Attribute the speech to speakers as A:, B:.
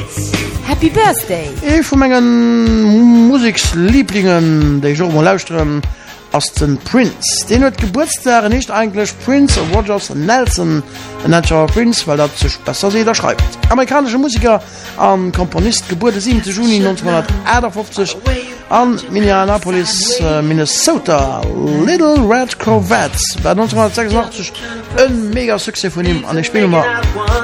A: Happy Birthday!
B: E vu menggen Musikslieblingen déi Jo lausren ass den Prince. Den huet Geburtsdag nicht englisch Prince Rogers Nelson Natural Prince, weil dat zech besser se schreibt. Amerikanische Musiker an Komponist Geburt 7. Juni 1958 an Minneapolis, Minnesota. Little Red Corvettes bei 1986 een mega Suse vun ihm an ich spiel mal